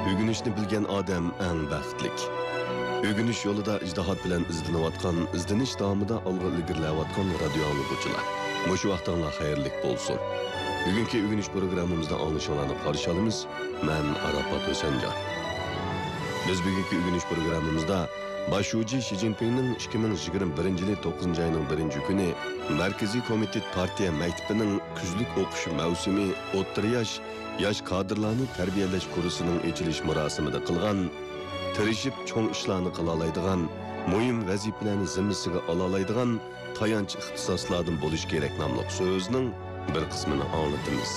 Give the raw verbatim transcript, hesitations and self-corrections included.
Ögünüşni bilgen adam eng baxtlik. Ögünüş yolida ijtihad bilan izlanayotgan, izlanish davomida olg'a ilgarilayotgan radio anglaguvchilar. Mushu vaqtinglar xayrlik bo'lsin. Bugungi ögünüş programmamizda anglashlarni qarshi olamiz. Men Arafat O'sanjon. Biz bugungi ögünüş programmamizda Başuji Xi Jinpingning ikki ming yigirma birinchi yil to'qqizinchi oyning birinchi kuni Markaziy komitet partiya maktabining kuzlik o'qish mavsumi o'rta yosh yosh kadrlarni tarbiyalash kursining ochilish marosimida qilgan, tirishib cho'ng ishlarni qila oladigan, muhim vazifalarni zimmasiga ola oladigan tayanch ixtisoslardan bo'lish kerak nomli so'zning bir qismini anglatamiz.